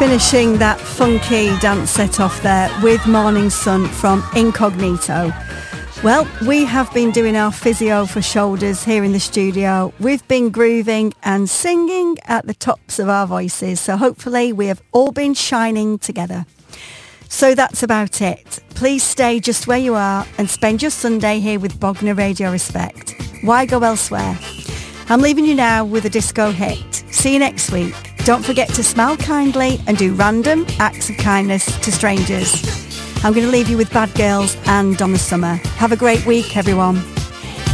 Finishing that funky dance set off there with Morning Sun from Incognito. Well, we have been doing our physio for shoulders here in the studio. We've been grooving and singing at the tops of our voices, so hopefully we have all been shining together. So that's about it. Please stay just where you are and spend your Sunday here with Bognor Radio Respect. Why go elsewhere? I'm leaving you now with a disco hit. See you next week. Don't forget to smile kindly and do random acts of kindness to strangers. I'm going to leave you with Bad Girls and Donna Summer. Have a great week, everyone.